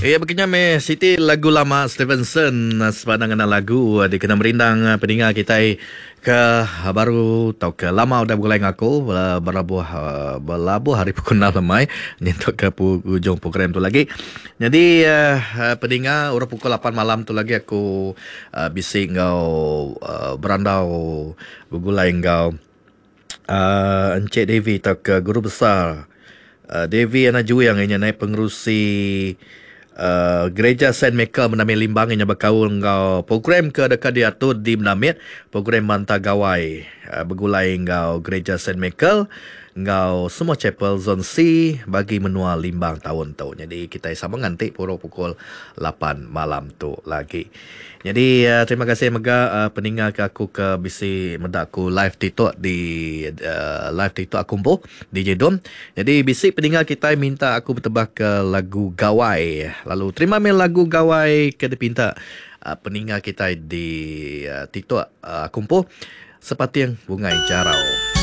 Ya, begini Siti lagu lama Stevenson sepandangan lagu di kena merindang pendengar kita ke baru tau ke lama udah mulai ngaku berlabuh hari pukul 6 lemai untuk ke ujung program tu lagi. Jadi pendengar orang pukul 8 malam tu lagi aku bising kau berandau bergulai kau Encik Devi tau ke guru besar Devi Ana Ju yang ianya naik pengerusi Gereja Saint Michael menamai limbang yang berkaul ngau program ke dekat diatur di menamit program bantah gawai bergulai ngau Gereja Saint Michael ngau semua chapel zon C bagi menua limbang tahun tu. Jadi kita sama ngantik pukul 8 malam tu lagi. Jadi terima kasih mega pendengar ke aku ke bisi medak aku live TikTok di live TikTok aku po DJ Dom. Jadi bisi pendengar kita minta aku bertebah ke lagu Gawai. Lalu terima mail lagu Gawai ke dipinta pendengar kita di TikTok aku po seperti yang Bungai Jarau.